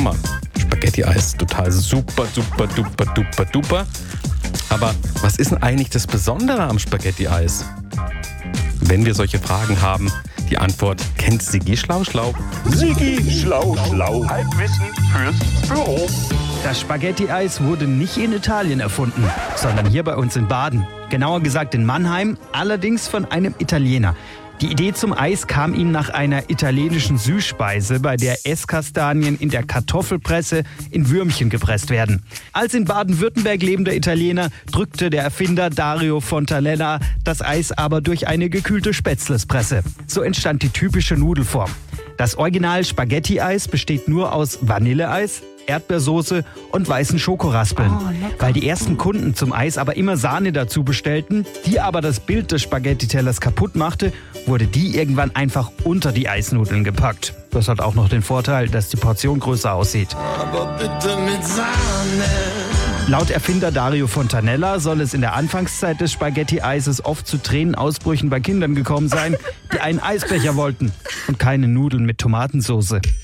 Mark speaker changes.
Speaker 1: Hammer. Spaghetti-Eis, total super, super, duper, duper, duper. Aber was ist denn eigentlich das Besondere am Spaghetti-Eis? Wenn wir solche Fragen haben, die Antwort kennt Sigi Schlau-Schlau.
Speaker 2: Sigi Schlau-Schlau. Halbwissen fürs Büro.
Speaker 3: Das Spaghetti-Eis wurde nicht in Italien erfunden, sondern hier bei uns in Baden. Genauer gesagt in Mannheim, allerdings von einem Italiener. Die Idee zum Eis kam ihm nach einer italienischen Süßspeise, bei der Esskastanien in der Kartoffelpresse in Würmchen gepresst werden. Als in Baden-Württemberg lebender Italiener drückte der Erfinder Dario Fontanella das Eis aber durch eine gekühlte Spätzlespresse. So entstand die typische Nudelform. Das Original Spaghetti-Eis besteht nur aus Vanilleeis, Erdbeersoße und weißen Schokoraspeln. Weil die ersten Kunden zum Eis aber immer Sahne dazu bestellten, die aber das Bild des Spaghetti-Tellers kaputt machte, wurde die irgendwann einfach unter die Eisnudeln gepackt. Das hat auch noch den Vorteil, dass die Portion größer aussieht.
Speaker 4: Aber bitte mit Sahne.
Speaker 3: Laut Erfinder Dario Fontanella soll es in der Anfangszeit des Spaghetti-Eises oft zu Tränenausbrüchen bei Kindern gekommen sein, die einen Eisbecher wollten und keine Nudeln mit Tomatensauce.